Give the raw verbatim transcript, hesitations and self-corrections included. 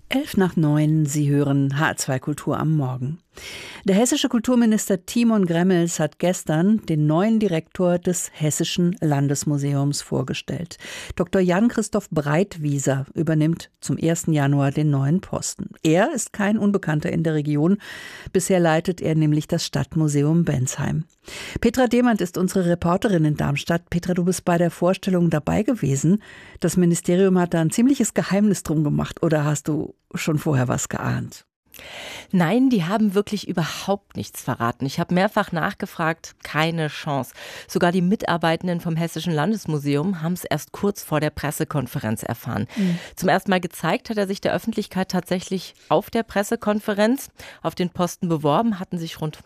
Elf nach neun, Sie hören H zwei Kultur am Morgen. Der hessische Kulturminister Timon Gremmels hat gestern den neuen Direktor des Hessischen Landesmuseums vorgestellt. Doktor Jan-Christoph Breitwieser übernimmt zum ersten Januar den neuen Posten. Er ist kein Unbekannter in der Region. Bisher leitet er nämlich das Stadtmuseum Bensheim. Petra Demand ist unsere Reporterin in Darmstadt. Petra, du bist bei der Vorstellung dabei gewesen. Das Ministerium hat da ein ziemliches Geheimnis drum gemacht. Oder hast du schon vorher was geahnt? Nein, die haben wirklich überhaupt nichts verraten. Ich habe mehrfach nachgefragt, keine Chance. Sogar die Mitarbeitenden vom Hessischen Landesmuseum haben es erst kurz vor der Pressekonferenz erfahren. Mhm. Zum ersten Mal gezeigt hat er sich der Öffentlichkeit tatsächlich auf der Pressekonferenz. Auf den Posten beworben hatten sich rund